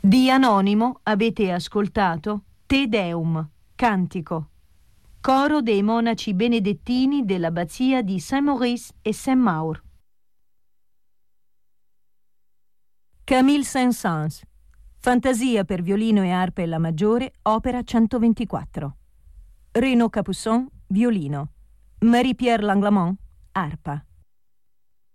Di Anonimo avete ascoltato Te Deum, cantico. Coro dei monaci benedettini dell'abbazia di Saint-Maurice e Saint-Maur. Camille Saint-Saëns, Fantasia per violino e arpa e la maggiore, opera 124. Renaud Capuçon, violino. Marie-Pierre Langlamont, arpa.